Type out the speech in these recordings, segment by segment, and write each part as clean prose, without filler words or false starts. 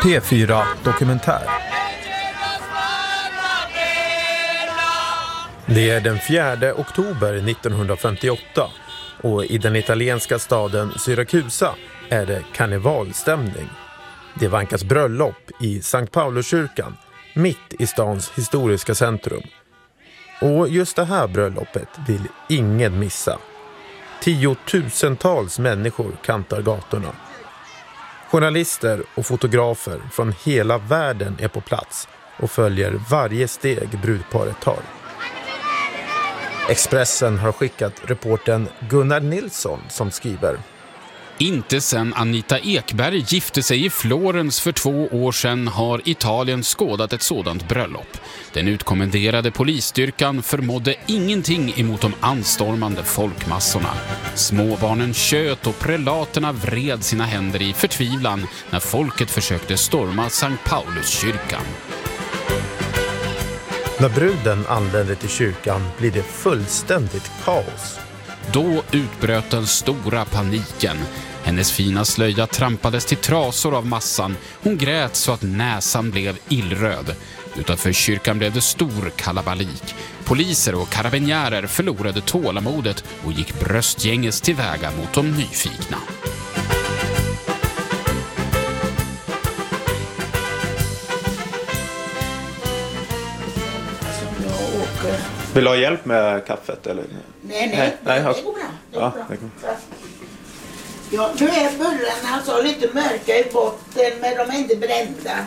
P4 Dokumentär. Det är den 4 oktober 1958 och i den italienska staden Syrakusa är det karnevalstämning. Det vankas bröllop i Sankt Pauluskyrkan, mitt i stans historiska centrum. Och just det här bröllopet vill ingen missa. 10,000-tals människor kantar gatorna. Journalister och fotografer från hela världen är på plats och följer varje steg brudparet tar. Expressen har skickat reportern Gunnar Nilsson som skriver: Inte sedan Anita Ekberg gifte sig i Florens för 2 år sedan har Italien skådat ett sådant bröllop. Den utkommenderade polisstyrkan förmådde ingenting emot de anstormande folkmassorna. Småbarnen tjöt och prelaterna vred sina händer i förtvivlan när folket försökte storma Sankt Pauluskyrkan. När bruden anlände till kyrkan blir det fullständigt kaos. Då utbröt den stora paniken. Hennes fina slöja trampades till trasor av massan. Hon grät så att näsan blev illröd. Utanför kyrkan blev det stor kalabalik. Poliser och karabinjärer förlorade tålamodet och gick bröstgänges tillväga mot de nyfikna. Vill du ha hjälp med kaffet eller? Nej, det går bra. Det går bra. Ja, nu är bullarna alltså lite mörka i botten, men de är inte brända.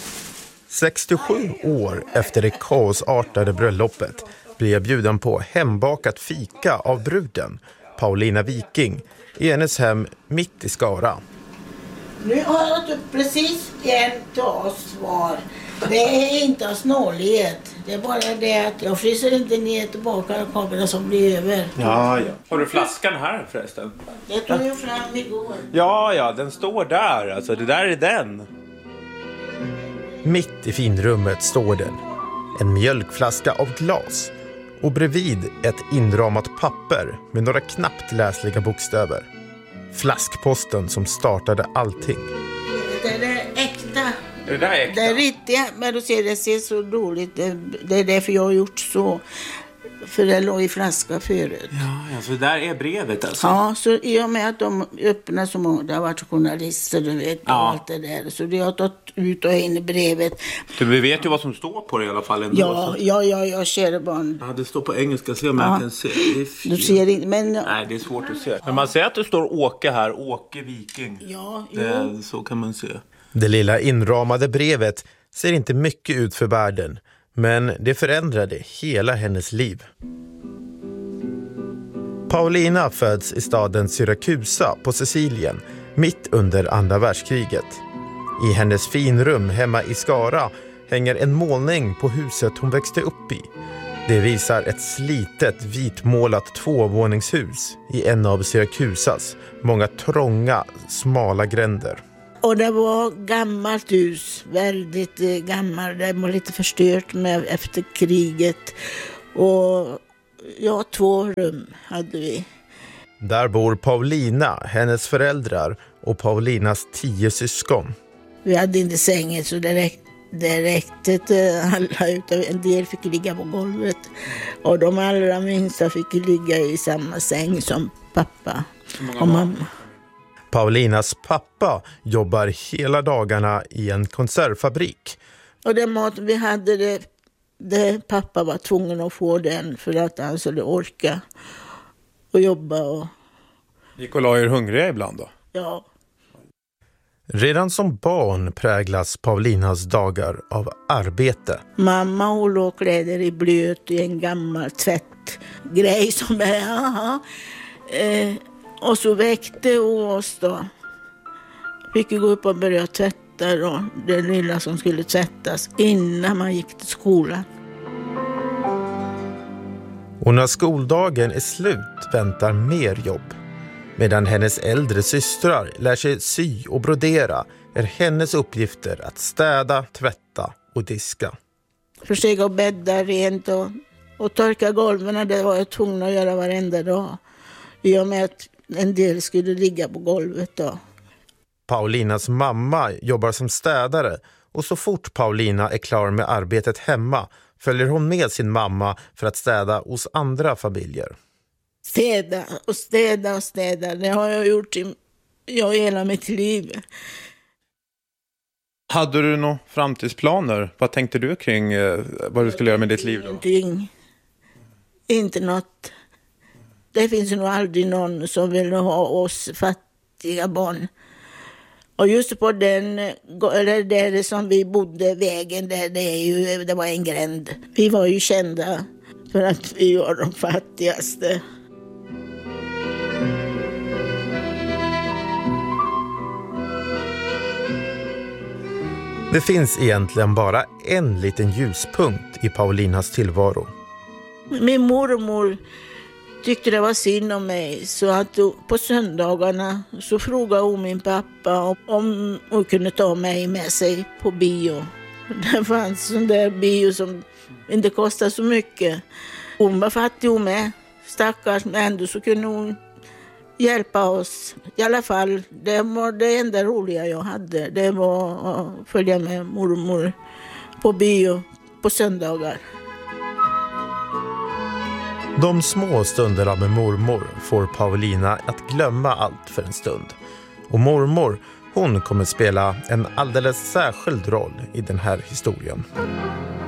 67 år efter det kaosartade bröllopet blir jag bjuden på hembakat fika av bruden, Paulina Viking, i hennes hem mitt i Skara. Nu har jag tagit upp precis en svar. Det är inte av snålighet. Det är bara det att jag fryser inte ner tillbaka kamerorna som blir över. Ja. Har du flaskan här förresten? Det tog jag fram igår. Ja, den står där. Alltså, det där är den. Mitt i finrummet står den. En mjölkflaska av glas. Och bredvid ett inramat papper med några knappt läsliga bokstäver. Flaskposten som startade allting. Det är äkta. Är det där äkta? Det är riktiga, men du ser, det ser så dåligt. Det är därför jag har gjort så. För det låg i flaska förut. Ja, så där är brevet alltså? Ja, så i och med att de öppnar så många, det har varit journalister, du vet, och allt det där. Så det har tagit ut och in i brevet. Du vet ju vad som står på det i alla fall ändå. Ja, kära barn. Ja, det står på engelska, se om jag kan se. Du ser inte, men... Nej, det är svårt att se. Men man ser att det står Åke här, Åke Viking. Ja, så kan man se. Det lilla inramade brevet ser inte mycket ut för världen, men det förändrade hela hennes liv. Paulina föds i staden Syrakusa på Sicilien, mitt under andra världskriget. I hennes finrum hemma i Skara hänger en målning på huset hon växte upp i. Det visar ett slitet vitmålat 2-våningshus i en av Syrakusas många trånga, smala gränder. Och det var gammalt hus, väldigt gammalt. Det var lite förstört efter kriget. Och 2 rum hade vi. Där bor Paulina, hennes föräldrar och Paulinas 10 syskon. Vi hade inte sängen så det räckte till alla. Utan en del fick ligga på golvet. Och de allra minsta fick ligga i samma säng som pappa och mamma. Paulinas pappa jobbar hela dagarna i en konservfabrik. Och den mat vi hade, det pappa var tvungen att få den för att han skulle orka och jobba. Och... Gick och la er hungriga ibland då? Ja. Redan som barn präglas Paulinas dagar av arbete. Mamma hon låg kläder i blöt i en gammal tvättgrej som är... Och så väckte hon oss då. Fick gå upp och börja tvätta då. Det lilla som skulle tvättas innan man gick till skolan. Och när skoldagen är slut väntar mer jobb. Medan hennes äldre systrar lär sig sy och brodera är hennes uppgifter att städa, tvätta och diska. Försöka bädda rent och torka golven. Det var jag tvungen att göra varenda dag. I och med att en del skulle ligga på golvet då. Paulinas mamma jobbar som städare och så fort Paulina är klar med arbetet hemma följer hon med sin mamma för att städa hos andra familjer. Städa och städa och städa, det har jag gjort i hela mitt liv. Hade du några framtidsplaner? Vad tänkte du kring vad du skulle göra med ditt liv då? Ingenting. Inte något. Det finns nog aldrig någon som vill ha oss fattiga barn. Och just på den, eller där som vi bodde, vägen där, det var en gränd. Vi var ju kända för att vi var de fattigaste. Det finns egentligen bara en liten ljuspunkt i Paulinas tillvaro. Min mormor tyckte det var synd om mig, så att på söndagarna så frågade hon min pappa om hon kunde ta mig med sig på bio. Det fanns en där bio som inte kostade så mycket. Hon var fattig hon med, stackars, men ändå så kunde hon hjälpa oss. I alla fall, det var det enda roliga jag hade. Det var att följa med mormor på bio på söndagar. De små stunderna med mormor får Paulina att glömma allt för en stund. Och mormor, hon kommer spela en alldeles särskild roll i den här historien.